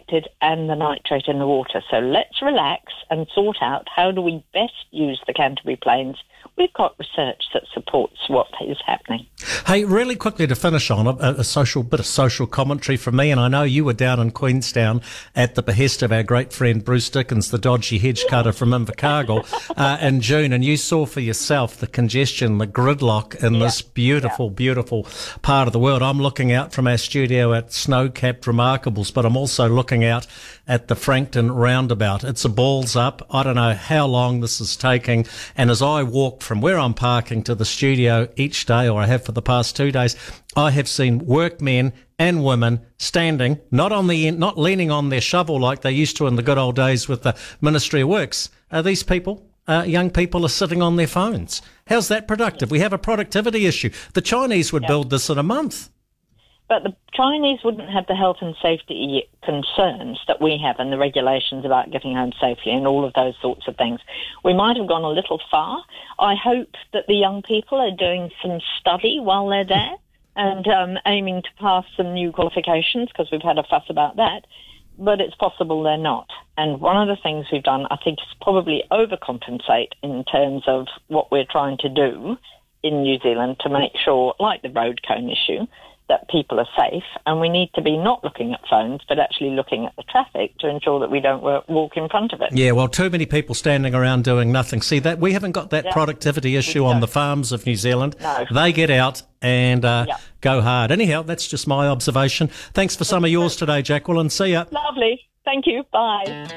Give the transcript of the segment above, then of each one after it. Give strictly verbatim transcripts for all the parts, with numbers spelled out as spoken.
affected and the nitrate in the water. So let's relax and sort out how do we best use the Canterbury Plains. We've got research that supports what is happening. Hey, really quickly to finish on, a, a social bit of social commentary from me, and I know you were down in Queenstown at the behest of our great friend Bruce Dickens, the dodgy hedge cutter from Invercargill, uh, in June, and you saw for yourself the congestion, the gridlock in yeah. this beautiful, yeah. beautiful part of the world. I'm looking out from our studio at snow-capped Remarkables, but I'm also looking out at the Frankton roundabout. It's a balls up. I don't know how long this is taking, and as I walk from where I'm parking to the studio each day, or I have for the past two days, I have seen workmen and women standing, not on the end, not leaning on their shovel like they used to in the good old days with the Ministry of Works. Uh, these people, uh, young people, are sitting on their phones. How's that productive? We have a productivity issue. The Chinese would yeah. build this in a month. But the Chinese wouldn't have the health and safety concerns that we have and the regulations about getting home safely and all of those sorts of things. We might have gone a little far. I hope that the young people are doing some study while they're there and um, aiming to pass some new qualifications, because we've had a fuss about that. But it's possible they're not. And one of the things we've done, I think, is probably overcompensate in terms of what we're trying to do in New Zealand to make sure, like the road cone issue, that people are safe, and we need to be not looking at phones but actually looking at the traffic to ensure that we don't walk in front of it. Yeah, well, too many people standing around doing nothing. See, that we haven't got that yeah. productivity issue on the farms of New Zealand. No. They get out and uh, yeah. go hard. Anyhow, that's just my observation. Thanks for some of yours today, Jacqueline. See ya. Lovely. Thank you. Bye.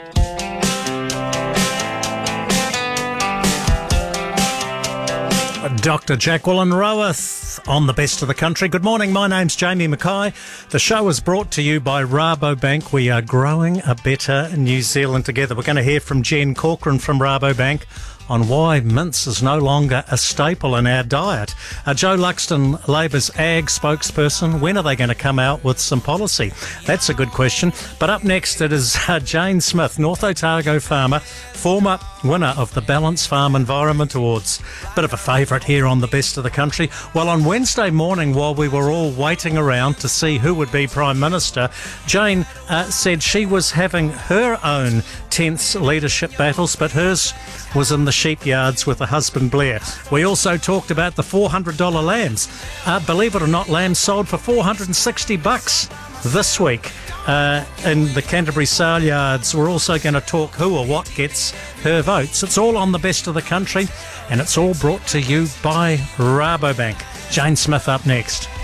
Doctor Jacqueline Roweth on the Best of the Country. Good morning, my name's Jamie Mackay. The show is brought to you by Rabobank. We are growing a better New Zealand together. We're going to hear from Jen Corcoran from Rabobank on why mince is no longer a staple in our diet. Uh, Joe Luxton, Labour's ag spokesperson, when are they going to come out with some policy? That's a good question. But up next it is uh, Jane Smith, North Otago farmer, former winner of the Balance Farm Environment Awards. Bit of a favourite here on the Best of the Country. Well, on Wednesday morning, while we were all waiting around to see who would be Prime Minister, Jane uh, said she was having her own tense leadership battles, but hers was in the sheep yards with her husband Blair. We also talked about the four hundred dollars lambs. Uh, believe it or not, lambs sold for four hundred sixty bucks this week uh, in the Canterbury sale yards. We're also going to talk who or what gets her votes. It's all on the Best of the Country, and it's all brought to you by Rabobank. Jane Smith up next.